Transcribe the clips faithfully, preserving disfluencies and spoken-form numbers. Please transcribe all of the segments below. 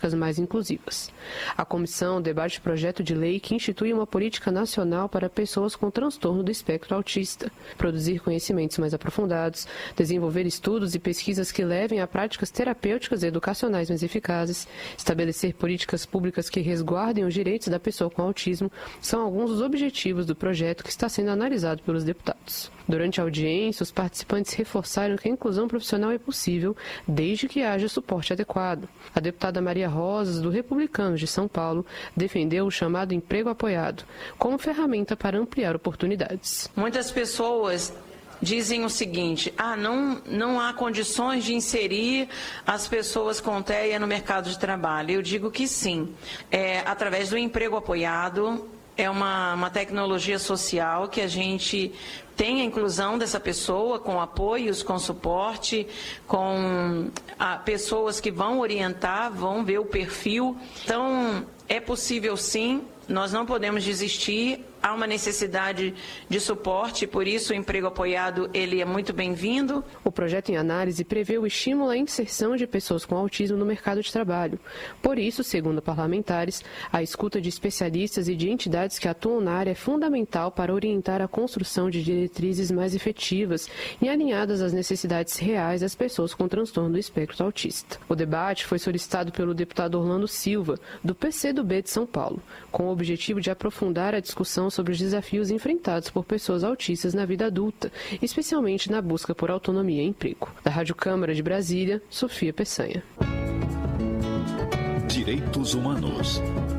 práticas mais inclusivas. A comissão debate o projeto de lei que institui uma política nacional para pessoas com transtorno do espectro autista, produzir conhecimentos mais aprofundados, desenvolver estudos e pesquisas que levem a práticas terapêuticas e educacionais mais eficazes, estabelecer políticas públicas que resguardem os direitos da pessoa com autismo, são alguns dos objetivos do projeto que está sendo analisado pelos deputados. Durante a audiência, os participantes reforçaram que a inclusão profissional é possível desde que haja suporte adequado. A deputada Maria Rosas, do Republicanos de São Paulo, defendeu o chamado emprego apoiado como ferramenta para ampliar oportunidades. Muitas pessoas dizem o seguinte: ah, não, não há condições de inserir as pessoas com T E A no mercado de trabalho. Eu digo que sim, é, através do emprego apoiado. É uma, uma tecnologia social que a gente tem a inclusão dessa pessoa com apoios, com suporte, com a, pessoas que vão orientar, vão ver o perfil. Então, é possível sim, nós não podemos desistir. Há uma necessidade de suporte, por isso o emprego apoiado ele é muito bem-vindo. O projeto em análise prevê o estímulo à inserção de pessoas com autismo no mercado de trabalho. Por isso, segundo parlamentares, a escuta de especialistas e de entidades que atuam na área é fundamental para orientar a construção de diretrizes mais efetivas e alinhadas às necessidades reais das pessoas com transtorno do espectro autista. O debate foi solicitado pelo deputado Orlando Silva, do P C do B de São Paulo, com o objetivo de aprofundar a discussão sobre os desafios enfrentados por pessoas autistas na vida adulta, especialmente na busca por autonomia e emprego. Da Rádio Câmara de Brasília, Sofia Peçanha. Direitos Humanos.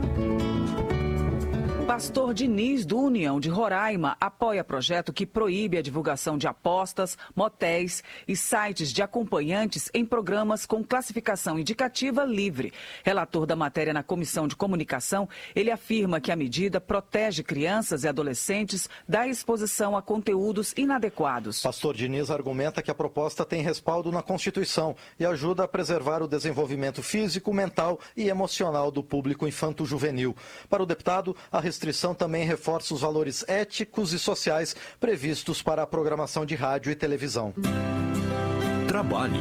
Pastor Diniz, do União de Roraima, apoia projeto que proíbe a divulgação de apostas, motéis e sites de acompanhantes em programas com classificação indicativa livre. Relator da matéria na Comissão de Comunicação, ele afirma que a medida protege crianças e adolescentes da exposição a conteúdos inadequados. Pastor Diniz argumenta que a proposta tem respaldo na Constituição e ajuda a preservar o desenvolvimento físico, mental e emocional do público infanto-juvenil. Para o deputado, a restrição também reforça os valores éticos e sociais previstos para a programação de rádio e televisão. Trabalho.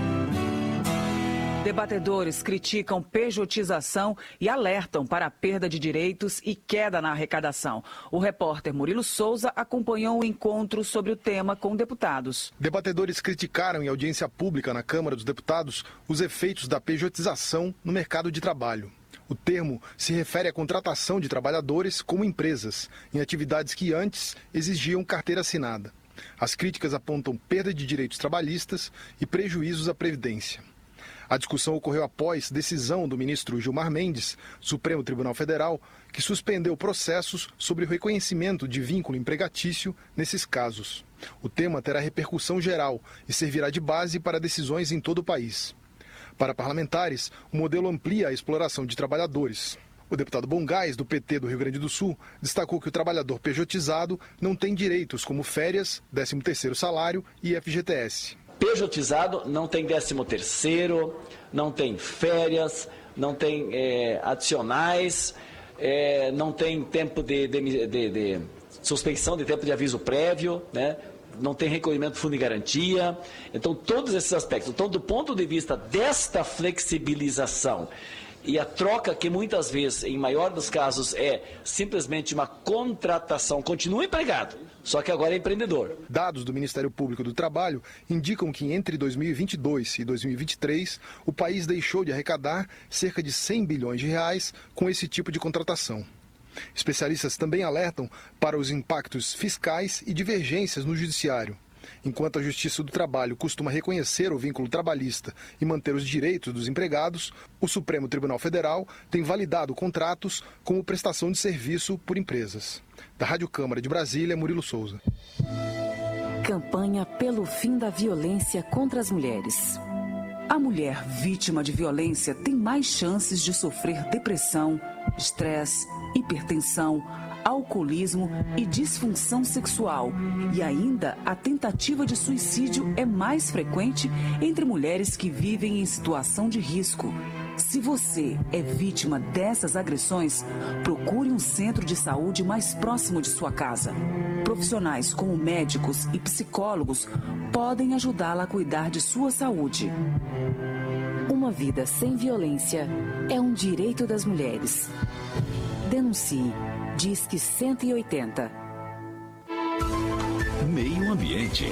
Debatedores criticam pejotização e alertam para a perda de direitos e queda na arrecadação. O repórter Murilo Souza acompanhou o encontro sobre o tema com deputados. Debatedores criticaram em audiência pública na Câmara dos Deputados os efeitos da pejotização no mercado de trabalho. O termo se refere à contratação de trabalhadores como empresas, em atividades que antes exigiam carteira assinada. As críticas apontam perda de direitos trabalhistas e prejuízos à Previdência. A discussão ocorreu após decisão do ministro Gilmar Mendes, Supremo Tribunal Federal, que suspendeu processos sobre o reconhecimento de vínculo empregatício nesses casos. O tema terá repercussão geral e servirá de base para decisões em todo o país. Para parlamentares, o modelo amplia a exploração de trabalhadores. O deputado Bongás, do P T do Rio Grande do Sul, destacou que o trabalhador pejotizado não tem direitos como férias, décimo terceiro salário e F G T S. Pejotizado não tem décimo terceiro, não tem férias, não tem é, adicionais, é, não tem tempo de, de, de, de suspensão de tempo de aviso prévio, né? Não tem recolhimento do fundo de garantia. Então, todos esses aspectos. Então, do ponto de vista desta flexibilização e a troca que muitas vezes, em maior dos casos, é simplesmente uma contratação, continua empregado, só que agora é empreendedor. Dados do Ministério Público do Trabalho indicam que entre dois mil e vinte e dois e dois mil e vinte e três, o país deixou de arrecadar cerca de cem bilhões de reais com esse tipo de contratação. Especialistas também alertam para os impactos fiscais e divergências no judiciário. Enquanto a Justiça do Trabalho costuma reconhecer o vínculo trabalhista e manter os direitos dos empregados, o Supremo Tribunal Federal tem validado contratos como prestação de serviço por empresas. Da Rádio Câmara de Brasília, Murilo Souza. Campanha pelo fim da violência contra as mulheres. A mulher vítima de violência tem mais chances de sofrer depressão, estresse, hipertensão, alcoolismo e disfunção sexual. E ainda a tentativa de suicídio é mais frequente entre mulheres que vivem em situação de risco. Se você é vítima dessas agressões, procure um centro de saúde mais próximo de sua casa. Profissionais como médicos e psicólogos podem ajudá-la a cuidar de sua saúde. Uma uma vida sem violência é um direito das mulheres. Denuncie. Disque cento e oitenta. Meio Ambiente.